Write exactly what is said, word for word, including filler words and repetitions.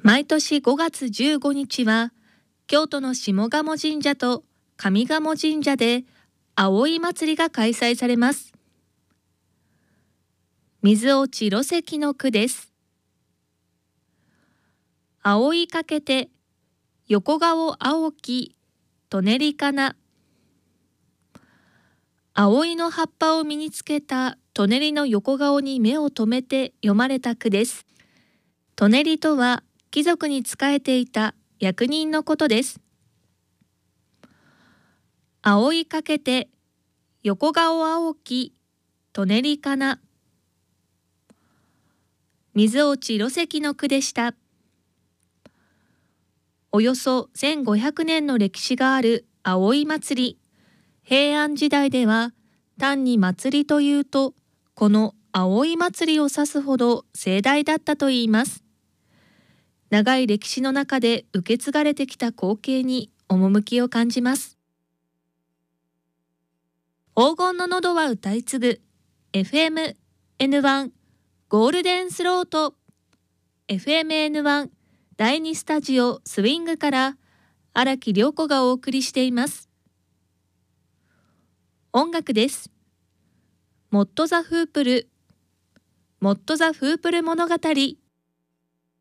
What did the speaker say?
毎年ごがつじゅうごにちは、京都の下鴨神社と上賀茂神社で葵祭りが開催されます。水落ち露石の句です。葵かけて、横顔青き、とねりかな。葵の葉っぱを身につけたとねりの横顔に目を留めて読まれた句です。とねりとは貴族に仕えていた役人のことです。葵かけて、横顔青き、とねりかな。水落ち露石の句でした。およそせんごひゃくねんの歴史がある葵祭り。平安時代では単に祭りというと、この葵祭りを指すほど盛大だったといいます。長い歴史の中で受け継がれてきた光景に趣を感じます。黄金の喉は歌い継ぐ エフエムエヌワン ゴールデンスロート エフエムエヌワン だいにスタジオスウィングから荒木涼子がお送りしています。音楽です。モット・ザ・フープルモット・ザ・フープル物語。